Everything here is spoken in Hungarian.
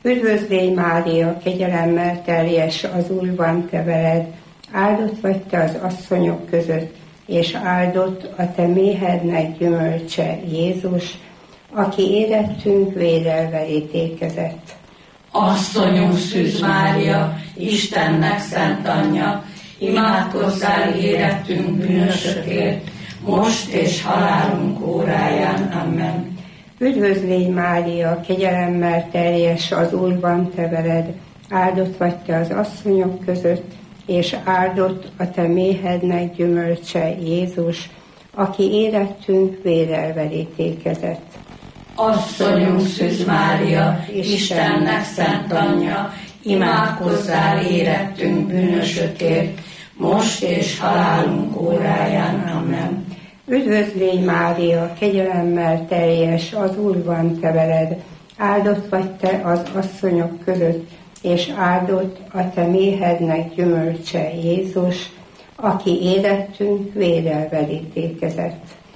Üdvözlégy Mária, kegyelemmel teljes, az Úr van te veled, áldott vagy te az asszonyok között, és áldott a te méhednek gyümölcse, Jézus, aki érettünk védelve ítélkezett. Asszonyunk Szűz Mária, Istennek szent anyja, imádkozzál érettünk bűnösökért, most és halálunk óráján. Amen. Üdvözlégy Mária, kegyelemmel teljes, az Úr van te veled, áldott vagy te az asszonyok között, és áldott a te méhednek gyümölcse, Jézus, aki érettünk védelve ítélkezett. Asszonyunk Szűz Mária, Istennek szent anyja, imádkozzál érettünk bűnösökért, most és halálunk óráján. Amen. Üdvözlégy Mária, kegyelemmel teljes, az Úr van te veled, áldott vagy te az asszonyok között, és áldott a te méhednek gyümölcse, Jézus, aki érettünk védelve ítélkezett.